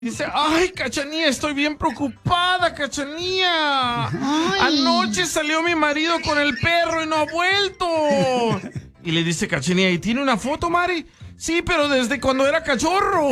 Dice, ay, Cachanía, estoy bien preocupada, Cachanía. Ay. Anoche salió mi marido con el perro y no ha vuelto. Y le dice Cachanía, ¿y tiene una foto, Mari? Sí, pero desde cuando era cachorro.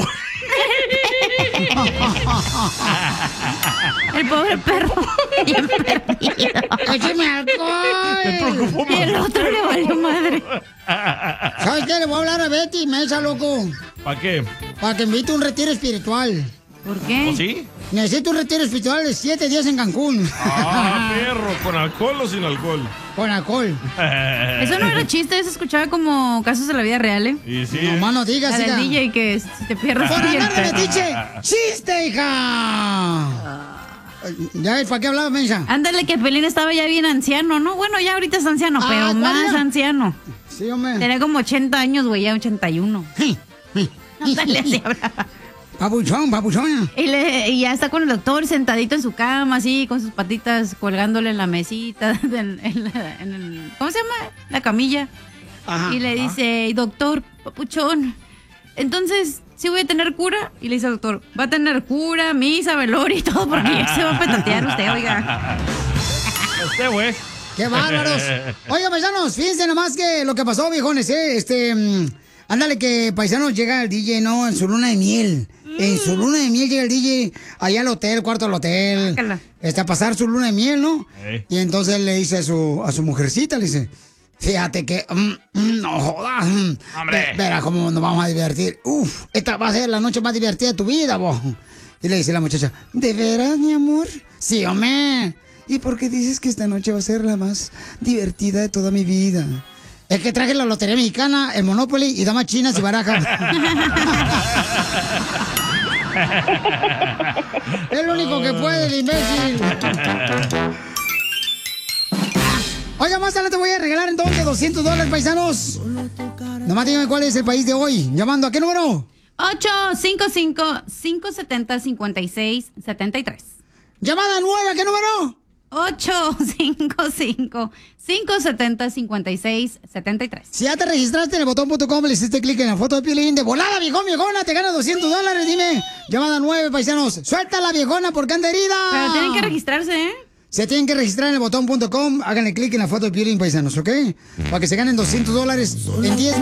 El pobre perro. Bien perdido. ¡Écheme alcohol! Me preocupó Y el otro le valió madre. ¿Sabes qué? Le voy a hablar a Betty Mesa, loco. ¿Para qué? Para que invite un retiro espiritual. ¿Por qué? ¿O sí? Necesito un retiro espiritual de 7 días en Cancún. Ah, perro, ¿con alcohol o sin alcohol? Con alcohol. Eso no era chiste, eso escuchaba como casos de la vida real, ¿eh? Y sí. No más no La digas, del hija. DJ que si te pierdes. ¡Por andar de siempre. metiche! ¡Chiste, hija! Ya ves, ¿para qué hablaba, Mensa? Ándale, que Pelín estaba ya bien anciano, ¿no? Bueno, ya ahorita es anciano, pero ¿cuál más ya? anciano. Sí, hombre. Tenía como 80 años, güey, ya 81. Ándale, así hablaba. Papuchón, papuchón. Y ya está con el doctor sentadito en su cama, así, con sus patitas colgándole en la mesita, ¿cómo se llama? La camilla. Ajá. Y le dice, doctor, papuchón, entonces, ¿sí voy a tener cura? Y le dice al doctor, va a tener cura, misa, velorio y todo, porque ya se va a petatear usted, oiga. Usted, güey. ¡Qué bárbaros! Oiga, paisanos, fíjense nomás que lo que pasó, viejones, ándale que paisanos llega el DJ, ¿no? En su luna de miel. En su luna de miel llega el DJ allá al hotel, cuarto del hotel. Sácala. A pasar su luna de miel, ¿no? Ey. Y entonces él le dice a su mujercita, le dice, fíjate que, no jodas. Hombre. Verá cómo nos vamos a divertir. Uf, esta va a ser la noche más divertida de tu vida, vos. Y le dice la muchacha, ¿de veras, mi amor? Sí, hombre. ¿Y por qué dices que esta noche va a ser la más divertida de toda mi vida? Es que traje la lotería mexicana, el Monopoly y damas chinas y barajas. Es lo único que puede, el imbécil. Oiga, más adelante voy a regalar entonces $200, paisanos. Nomás díganme cuál es el país de hoy. ¿Llamando a qué número? 855-570-5673. Llamada 9, ¿a qué número? 855-570-5673. Si ya te registraste en el botón.com, le hiciste clic en la foto de Piolín, de volada, viejón, viejona, te ganas $200. Dime, llamada 9, paisanos. Suelta la viejona porque anda herida. Pero tienen que registrarse, ¿eh? Se tienen que registrar en el botón.com, háganle clic en la foto de Piolín, paisanos, ¿ok? Para que se ganen $200 en 10